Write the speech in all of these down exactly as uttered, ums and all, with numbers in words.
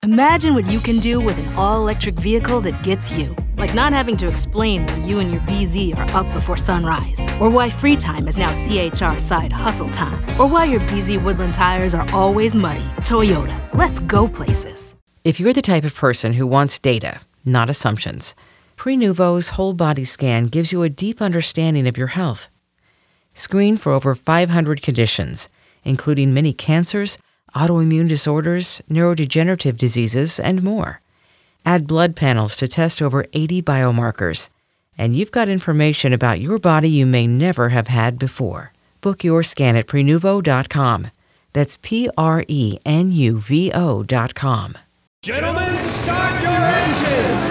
Imagine what you can do with an all-electric vehicle that gets you. Like not having to explain why you and your B Z are up before sunrise, or why free time is now C H R side hustle time, or why your B Z Woodland tires are always muddy. Toyota, let's go places. If you're the type of person who wants data, not assumptions, Prenuvo's whole body scan gives you a deep understanding of your health. Screen for over five hundred conditions, including many cancers, autoimmune disorders, neurodegenerative diseases, and more. Add blood panels to test over eighty biomarkers, and you've got information about your body you may never have had before. Book your scan at Prenuvo dot com. That's P R E N U V O dot com. Gentlemen, start your engines!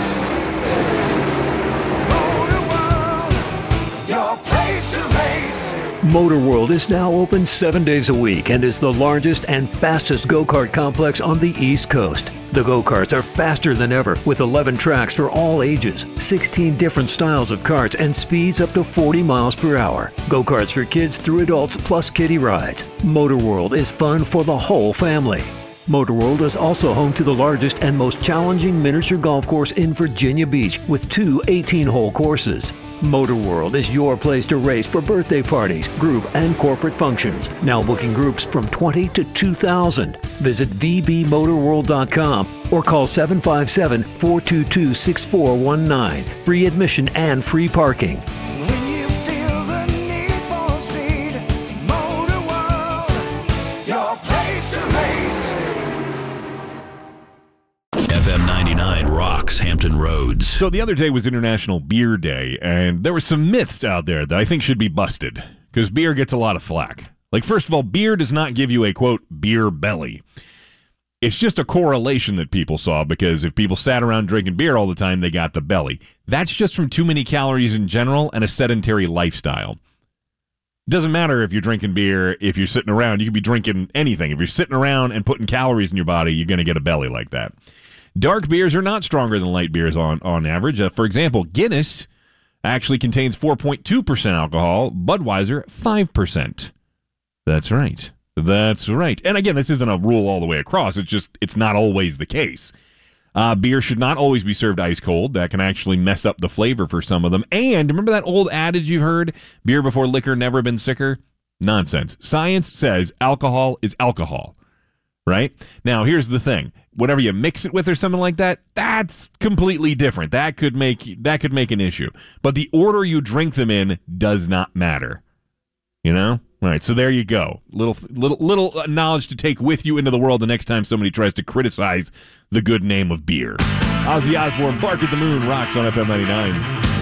Motor World, your place to race. Motor World is now open seven days a week and is the largest and fastest go-kart complex on the East Coast. The go-karts are faster than ever with eleven tracks for all ages, sixteen different styles of karts, and speeds up to forty miles per hour. Go-karts for kids through adults plus kiddie rides. Motor World is fun for the whole family. Motor World is also home to the largest and most challenging miniature golf course in Virginia Beach with two eighteen-hole courses. Motor World is your place to race for birthday parties, group, and corporate functions. Now booking groups from twenty to two thousand. Visit V B motor world dot com or call seven five seven, four two two, six four one nine. Free admission and free parking. When you feel the need for speed, Motor World, your place to race. F M ninety-nine rocks Hampton Roads. So the other day was International Beer Day, and there were some myths out there that I think should be busted, because beer gets a lot of flack. Like, first of all, beer does not give you a, quote, beer belly. It's just a correlation that people saw, because if people sat around drinking beer all the time, they got the belly. That's just from too many calories in general and a sedentary lifestyle. Doesn't matter if you're drinking beer, if you're sitting around, you could be drinking anything. If you're sitting around and putting calories in your body, you're going to get a belly like that. Dark beers are not stronger than light beers on, on average. Uh, for example, Guinness actually contains four point two percent alcohol, Budweiser five percent. That's right. That's right. And again, this isn't a rule all the way across. It's just, it's not always the case. Uh, beer should not always be served ice cold. That can actually mess up the flavor for some of them. And remember that old adage you've heard, beer before liquor, never been sicker? Nonsense. Science says alcohol is alcohol, right? Now, here's the thing. Whatever you mix it with or something like that, that's completely different. That could make that could make an issue. But the order you drink them in does not matter. You know? All right, so there you go. Little little little knowledge to take with you into the world the next time somebody tries to criticize the good name of beer. Ozzy Osbourne, Bark at the Moon, rocks on F M ninety-nine.